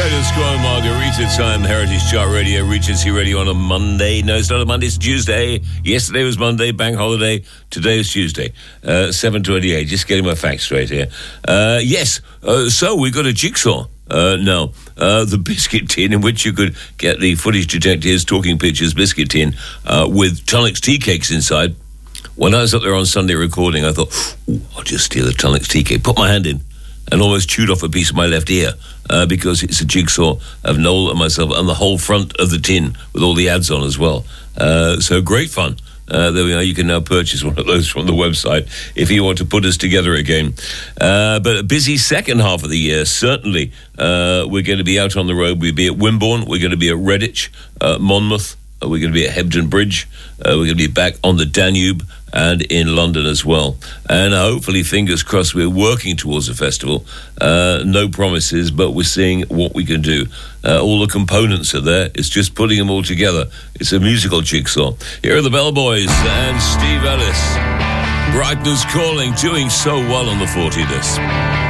Status Quo, Margarita Time, Heritage Chart Radio, Regency Radio on a Monday. No, it's not a Monday, it's Tuesday. Yesterday was Monday, bank holiday. Today is Tuesday, 7:28. Just getting my facts straight here. So we've got a jigsaw. The biscuit tin in which you could get the footage detectives talking pictures biscuit tin with Tunnocks tea cakes inside. When I was up there on Sunday recording, I thought, I'll just steal a Tunnocks tea cake, put my hand in, and almost chewed off a piece of my left ear because it's a jigsaw of Noel and myself and the whole front of the tin with all the ads on as well. So great fun. There we are. You can now purchase one of those from the website if you want to put us together again. But a busy second half of the year, certainly. We're going to be out on the road. We'll be at Wimborne. We're going to be at Redditch, Monmouth. We're going to be at Hebden Bridge. We're going to be back on the Danube and in London as well. And hopefully, fingers crossed, we're working towards a festival. No promises, but we're seeing what we can do. All the components are there. It's just putting them all together. It's a musical jigsaw. Here are the Bellboys and Steve Ellis. Brighton's Calling, doing so well on the 40 disc.